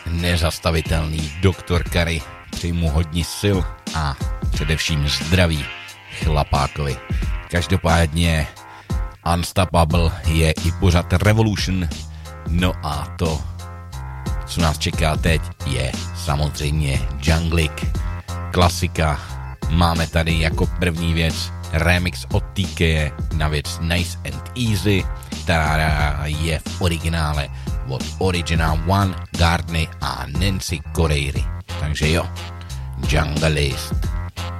nezastavitelný Dr. Curry. Přeji mu hodně sil a především zdraví chlapákovi. Každopádně Unstoppable je i pořad Revolution. No a to, co nás čeká teď, je samozřejmě Junglik. Klasika. Máme tady jako první věc remix od TK na věc Nice and Easy, která je v originále od Original One, Gardny a Nancy Corey. Takže jo, Junglist.